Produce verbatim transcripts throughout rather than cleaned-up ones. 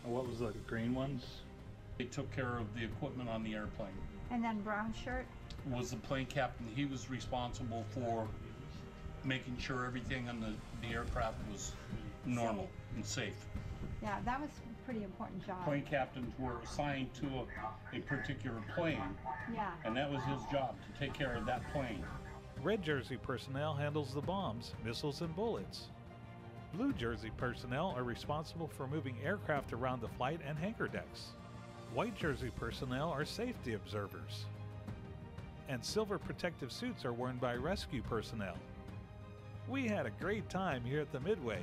What was the green ones? They took care of the equipment on the airplane. And then brown shirt? Was the plane captain. He was responsible for making sure everything on the, the aircraft was normal Safe. and safe. Yeah, that was a pretty important job. Plane captains were assigned to a, a particular plane, Yeah. and that was his job, to take care of that plane. Red jersey personnel handles the bombs, missiles, and bullets. Blue jersey personnel are responsible for moving aircraft around the flight and hangar decks. White jersey personnel are safety observers. And silver protective suits are worn by rescue personnel. We had a great time here at the Midway.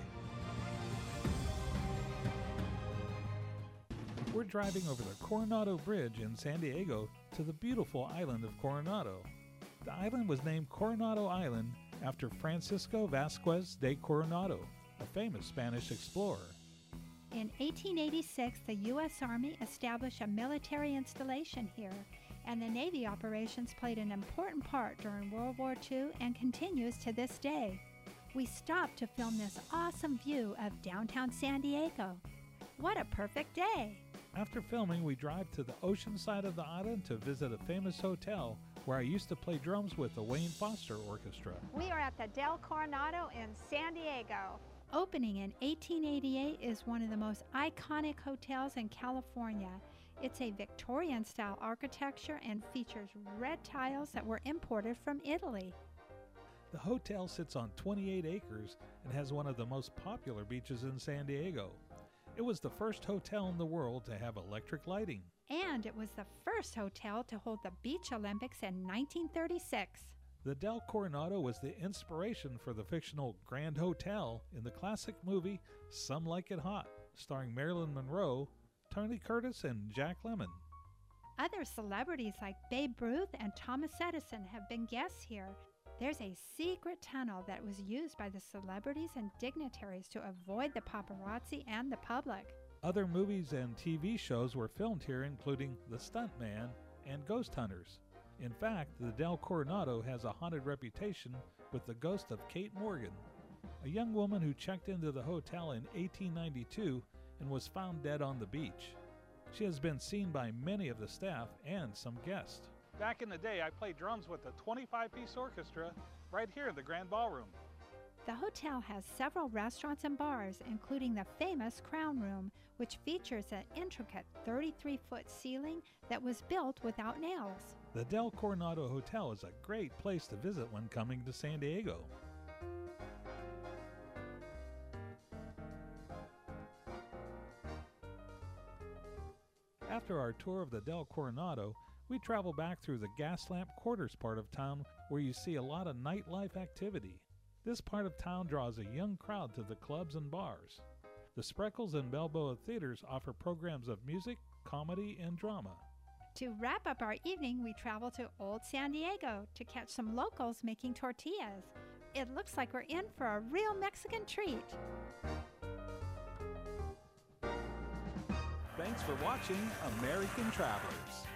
We're driving over the Coronado Bridge in San Diego to the beautiful island of Coronado. The island was named Coronado Island after Francisco Vasquez de Coronado, a famous Spanish explorer. In eighteen eighty-six, the U S Army established a military installation here, and the Navy operations played an important part during World War Two and continues to this day. We stopped to film this awesome view of downtown San Diego. What a perfect day! After filming, we drive to the ocean side of the island to visit a famous hotel where I used to play drums with the Wayne Foster Orchestra. We are at the Del Coronado in San Diego. Opening in eighteen eighty-eight is one of the most iconic hotels in California. It's a Victorian-style architecture and features red tiles that were imported from Italy. The hotel sits on twenty-eight acres and has one of the most popular beaches in San Diego. It was the first hotel in the world to have electric lighting. And it was the first hotel to hold the Beach Olympics in nineteen thirty-six. The Del Coronado was the inspiration for the fictional Grand Hotel in the classic movie Some Like It Hot, starring Marilyn Monroe, Tony Curtis, and Jack Lemmon. Other celebrities like Babe Ruth and Thomas Edison have been guests here. There's a secret tunnel that was used by the celebrities and dignitaries to avoid the paparazzi and the public. Other movies and T V shows were filmed here, including The Stuntman and Ghost Hunters. In fact, the Del Coronado has a haunted reputation with the ghost of Kate Morgan, a young woman who checked into the hotel in eighteen ninety-two and was found dead on the beach. She has been seen by many of the staff and some guests. Back in the day, I played drums with a twenty-five piece orchestra right here in the Grand Ballroom. The hotel has several restaurants and bars, including the famous Crown Room, which features an intricate thirty-three foot ceiling that was built without nails. The Del Coronado Hotel is a great place to visit when coming to San Diego. After our tour of the Del Coronado, we travel back through the Gaslamp Quarters part of town where you see a lot of nightlife activity. This part of town draws a young crowd to the clubs and bars. The Spreckles and Balboa Theaters offer programs of music, comedy, and drama. To wrap up our evening, we travel to Old San Diego to catch some locals making tortillas. It looks like we're in for a real Mexican treat. Thanks for watching American Travelers.